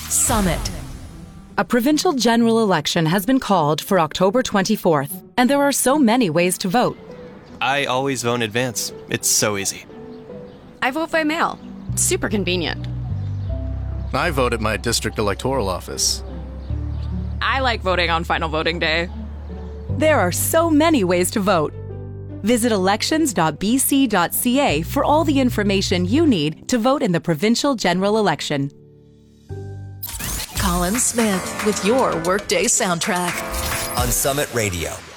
Summit. A provincial general election has been called for October 24th, and there are so many ways to vote. I always vote in advance. It's so easy. I vote by mail. It's super convenient. I vote at my district electoral office. I like voting on final voting day. There are so many ways to vote. Visit elections.bc.ca for all the information you need to vote in the provincial general election. Colin Smith with your Workday Soundtrack on Summit Radio.